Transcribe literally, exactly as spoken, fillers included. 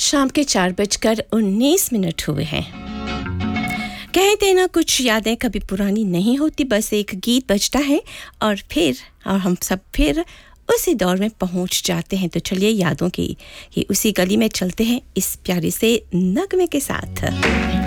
शाम के चार बजकर उन्नीस मिनट हुए हैं। कहते ना कुछ यादें कभी पुरानी नहीं होती, बस एक गीत बजता है और फिर और हम सब फिर उसी दौर में पहुंच जाते हैं। तो चलिए यादों की ये उसी गली में चलते हैं इस प्यारे से नगमे के साथ।